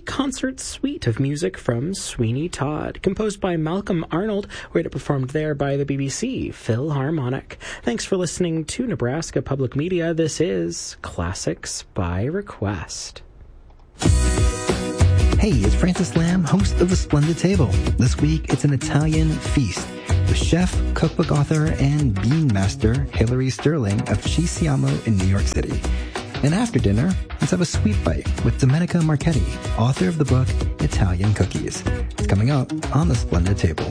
concert suite of music from Sweeney Todd, composed by Malcolm Arnold, who had it performed there by the BBC Philharmonic. Thanks for listening to Nebraska Public Media. This is Classics by Request. Hey, it's Francis Lamb, host of The Splendid Table. This week, it's an Italian feast with chef, cookbook author, and bean master Hilary Sterling of Ci Siamo in New York City. And after dinner, let's have a sweet bite with Domenica Marchetti, author of the book Italian Cookies. It's coming up on The Splendid Table.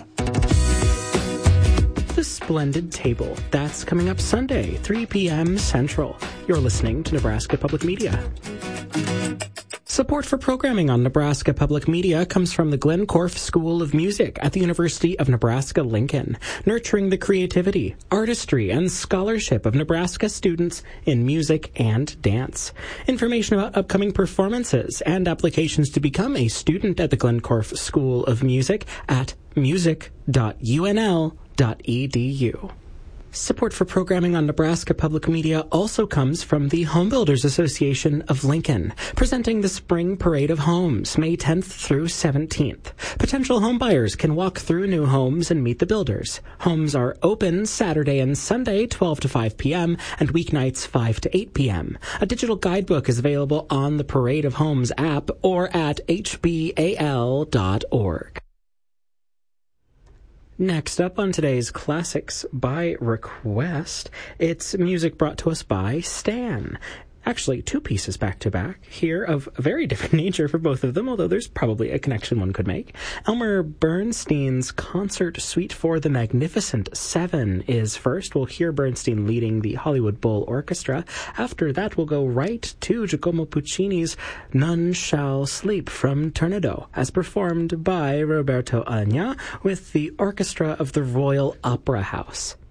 The Splendid Table. That's coming up Sunday, 3 p.m. Central. You're listening to Nebraska Public Media. Support for programming on Nebraska Public Media comes from the Glenn Korff School of Music at the University of Nebraska-Lincoln, nurturing the creativity, artistry, and scholarship of Nebraska students in music and dance. Information about upcoming performances and applications to become a student at the Glenn Korff School of Music at music.unl.edu. Support for programming on Nebraska Public Media also comes from the Home Builders Association of Lincoln, presenting the Spring Parade of Homes, May 10th through 17th. Potential homebuyers can walk through new homes and meet the builders. Homes are open Saturday and Sunday, 12 to 5 p.m., and weeknights, 5 to 8 p.m. A digital guidebook is available on the Parade of Homes app or at hbal.org. Next up on today's Classics by Request, it's music brought to us by Stan. Actually, two pieces back-to-back here of a very different nature for both of them, although there's probably a connection one could make. Elmer Bernstein's Concert Suite for the Magnificent Seven is first. We'll hear Bernstein leading the Hollywood Bowl Orchestra. After that, we'll go right to Giacomo Puccini's None Shall Sleep from Tornado, as performed by Roberto Agna with the Orchestra of the Royal Opera House.